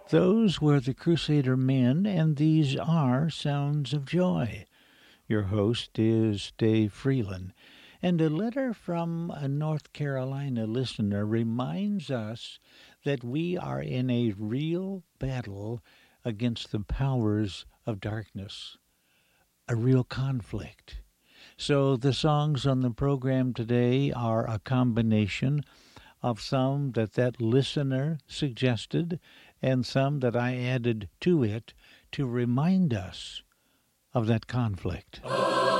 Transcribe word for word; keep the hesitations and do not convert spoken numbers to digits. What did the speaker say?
Those were the Crusader Men, and these are Sounds of Joy. Your host is Dave Freeland. And a letter from a North Carolina listener reminds us that we are in a real battle against the powers of darkness, a real conflict. So the songs on the program today are a combination of some that that listener suggested and some that I added to it to remind us of that conflict.